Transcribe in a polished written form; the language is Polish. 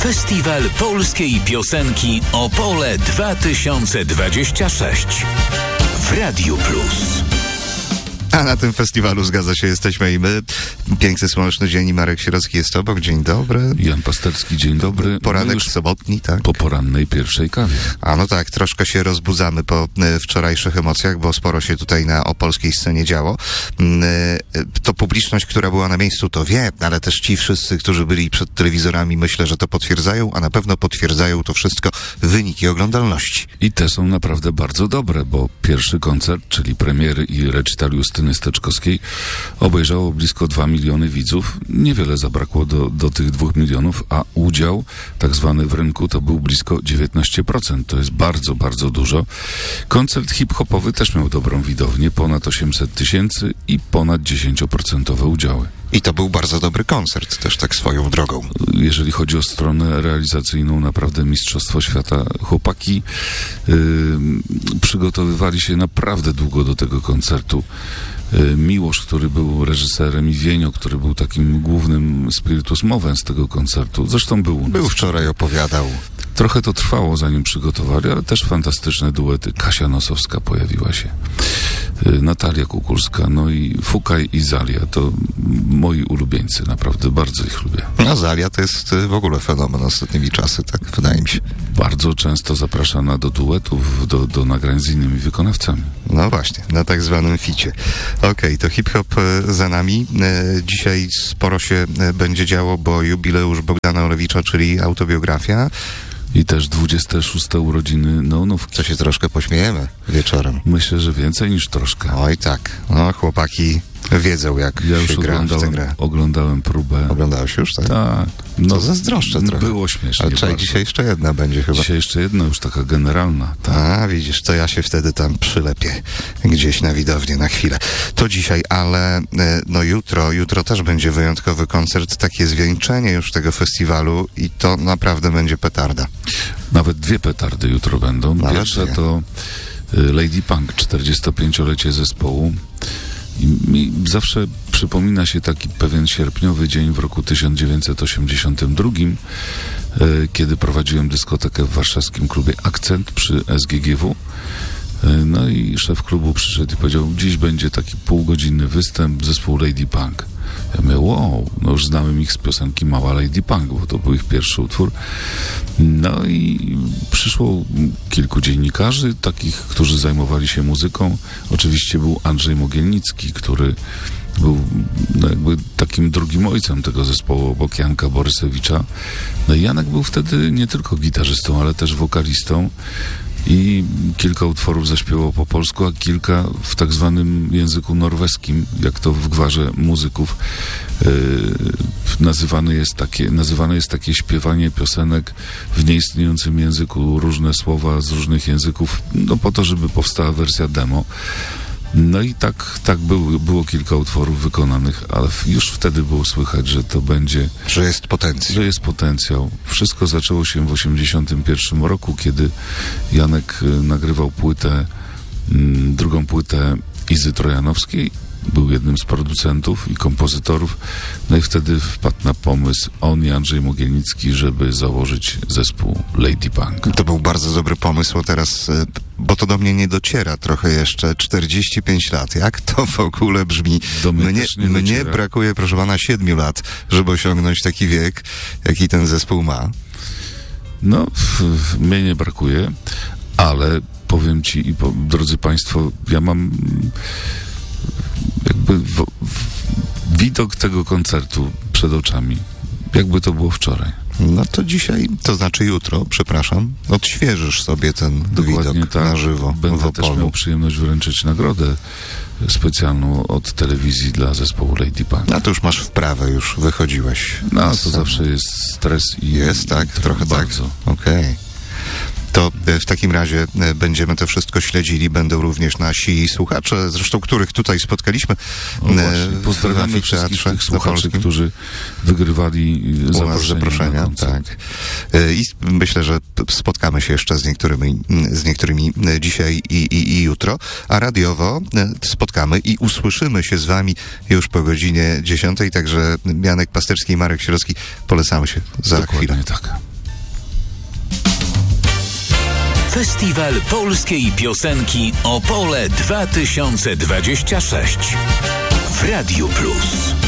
Festiwal Polskiej Piosenki Opole 2026 w Radiu Plus. A na tym festiwalu, zgadza się, jesteśmy i my. Piękny, słoneczny dzień i Marek Sierocki jest obok. Dzień dobry. Jan Pasterski, dzień dobry. Poranek sobotni, tak? Po porannej pierwszej kawie. A no tak, troszkę się rozbudzamy po wczorajszych emocjach, bo sporo się tutaj na opolskiej scenie działo. To publiczność, która była na miejscu, to wie, ale też ci wszyscy, którzy byli przed telewizorami, myślę, że to potwierdzają, a na pewno potwierdzają to wszystko wyniki oglądalności. I te są naprawdę bardzo dobre, bo pierwszy koncert, czyli premiery i recital Justyny Steczkowskiej, obejrzało blisko 2 miliony widzów. Niewiele zabrakło do tych 2 milionów, a udział tak zwany w rynku to był blisko 19%. To jest bardzo, bardzo dużo. Koncert hip-hopowy też miał dobrą widownię, ponad 800 tysięcy i ponad 10% udziały. I to był bardzo dobry koncert, też tak swoją drogą. Jeżeli chodzi o stronę realizacyjną, naprawdę Mistrzostwo Świata. Chłopaki przygotowywali się naprawdę długo do tego koncertu. Miłosz, który był reżyserem, i Wienio, który był takim głównym spiritus movens tego koncertu. Zresztą był Wczoraj, opowiadał. Trochę to trwało, zanim przygotowali, ale też fantastyczne duety. Kasia Nosowska pojawiła się. Natalia Kukulska, no i Fukaj i Zalia. To moi ulubieńcy, naprawdę bardzo ich lubię. No Zalia to jest w ogóle fenomen ostatnimi czasy, tak wydaje mi się. Bardzo często zapraszana do duetów, do nagrań z innymi wykonawcami. No właśnie, na tak zwanym ficie. Okej, to hip-hop za nami. Dzisiaj sporo się będzie działo, bo jubileusz Bogdana Olewicza, czyli autobiografia. I też 26. urodziny Neonówki. Co się troszkę pośmiejemy wieczorem. Myślę, że więcej niż troszkę. Oj tak, no chłopaki wiedzą, jak się gra w tę grę. Oglądałem próbę. Oglądałeś już, tak? Tak. No, to zazdroszczę trochę. Było śmiesznie. Ale dzisiaj jeszcze jedna będzie chyba. Dzisiaj jeszcze jedna, już taka generalna. Tak. A, widzisz, to ja się wtedy tam przylepię gdzieś na widownię na chwilę. To dzisiaj, ale no jutro też będzie wyjątkowy koncert, takie zwieńczenie już tego festiwalu i to naprawdę będzie petarda. Nawet 2 petardy jutro będą. Pierwsza to Lady Punk, 45-lecie zespołu. I mi zawsze przypomina się taki pewien sierpniowy dzień w roku 1982, kiedy prowadziłem dyskotekę w warszawskim klubie Akcent przy SGGW. No i szef klubu przyszedł i powiedział, dziś będzie taki półgodzinny występ zespołu Lady Punk. Ja mówię, wow, no już znałem ich z piosenki Mała Lady Punk, bo to był ich pierwszy utwór. No i przyszło kilku dziennikarzy, takich, którzy zajmowali się muzyką. Oczywiście był Andrzej Mogielnicki, który był no jakby takim drugim ojcem tego zespołu obok Janka Borysewicza. No i Janek był wtedy nie tylko gitarzystą, ale też wokalistą. I kilka utworów zaśpiewał po polsku, a kilka w tak zwanym języku norweskim, jak to w gwarze muzyków nazywane jest takie śpiewanie piosenek w nieistniejącym języku, różne słowa z różnych języków, no po to, żeby powstała wersja demo. No i tak było kilka utworów wykonanych, ale już wtedy było słychać, że to będzie... Że jest potencjał. Że jest potencjał. Wszystko zaczęło się w 1981 roku, kiedy Janek nagrywał drugą płytę Izy Trojanowskiej. Był jednym z producentów i kompozytorów. No i wtedy wpadł na pomysł on i Andrzej Mogielnicki, żeby założyć zespół Lady Punk. To był bardzo dobry pomysł, teraz, bo to do mnie nie dociera trochę jeszcze, 45 lat. Jak to w ogóle brzmi? Mnie brakuje, proszę pana, 7 lat, żeby osiągnąć taki wiek, jaki ten zespół ma. No, mnie nie brakuje, ale powiem ci, drodzy państwo, ja mam jakby widok tego koncertu przed oczami, jakby to było wczoraj. No to dzisiaj, to znaczy jutro, przepraszam, odświeżysz sobie ten widok na żywo. Będę też miał przyjemność wręczyć nagrodę specjalną od telewizji dla zespołu Lady Punk. No to już masz wprawę, już wychodziłeś. No to zawsze jest stres i... Jest, tak? Trochę bardzo. Tak. Okej. To w takim razie będziemy to wszystko śledzili. Będą również nasi słuchacze, zresztą których tutaj spotkaliśmy. Pozdrawiamy wszystkich tych słuchaczy, którzy wygrywali zaproszenia. Tak. I myślę, że spotkamy się jeszcze z niektórymi dzisiaj i jutro, a radiowo spotkamy i usłyszymy się z wami już po godzinie 10. Także Janek Pasterski i Marek Sierocki, polecamy się za chwilę. Tak. Festiwal Polskiej Piosenki Opole 2026 w Radiu Plus.